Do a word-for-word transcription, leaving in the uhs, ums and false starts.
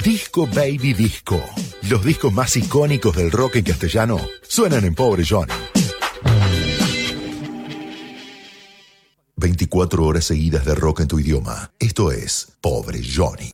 Disco Baby Disco. Los discos más icónicos del rock en castellano suenan en Pobre Johnny. veinticuatro horas seguidas de rock en tu idioma. Esto es Pobre Johnny.